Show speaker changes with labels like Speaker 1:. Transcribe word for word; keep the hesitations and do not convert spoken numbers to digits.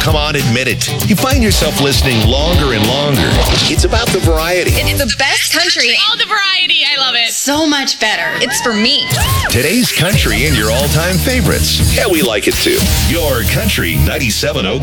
Speaker 1: Come on, admit it. You find yourself listening longer and longer. It's about the variety.
Speaker 2: It's the best country.
Speaker 3: All the variety. I love it.
Speaker 2: So much better. It's for me.
Speaker 1: Today's country and your all-time favorites. Yeah, we like it too. Your Country ninety-seven point oh